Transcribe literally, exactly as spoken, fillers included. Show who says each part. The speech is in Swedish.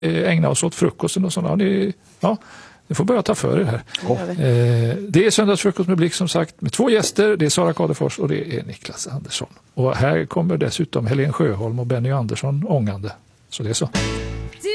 Speaker 1: ägna oss åt frukosten och sådana. Ni, ja, ni får börja ta för er här.
Speaker 2: Ja.
Speaker 1: Det är söndagsfrukost med Blick som sagt med två gäster. Det är Sara Kadefors och det är Niklas Andersson. Och här kommer dessutom Helen Sjöholm och Benny Andersson ångande. Så det är så.